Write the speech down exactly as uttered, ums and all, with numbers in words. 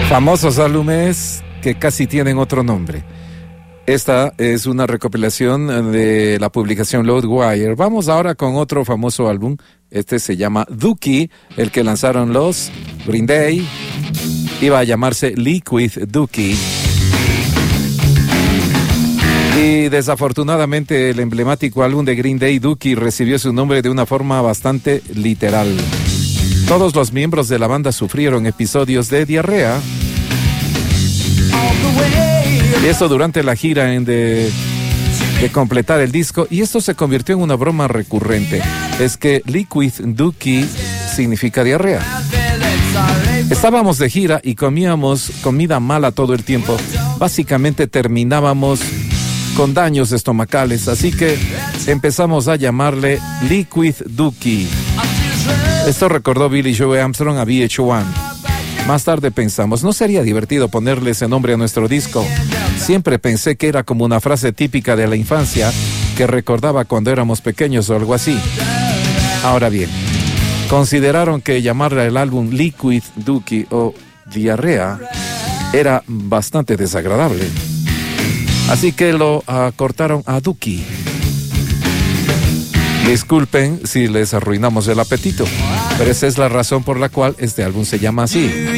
Famosos álbumes que casi tienen otro nombre. Esta es una recopilación de la publicación Loudwire. Vamos ahora con otro famoso álbum. Este se llama Dookie, el que lanzaron los Green Day. Iba a llamarse Liquid Dookie. Y desafortunadamente el emblemático álbum de Green Day, Dookie, recibió su nombre de una forma bastante literal. Todos los miembros de la banda sufrieron episodios de diarrea. Y esto durante la gira en de, de completar el disco. Y esto se convirtió en una broma recurrente. Es que Liquid Dookie significa diarrea. Estábamos de gira y comíamos comida mala todo el tiempo. Básicamente terminábamos con daños estomacales. Así que empezamos a llamarle Liquid Dookie. Esto recordó Billy Joe Armstrong a V H uno. Más tarde pensamos, ¿no sería divertido ponerle ese nombre a nuestro disco? Siempre pensé que era como una frase típica de la infancia que recordaba cuando éramos pequeños o algo así. Ahora bien, consideraron que llamarle al álbum Liquid Dookie o Diarrea era bastante desagradable. Así que lo acortaron a Dookie. Disculpen si les arruinamos el apetito, pero esa es la razón por la cual este álbum se llama así.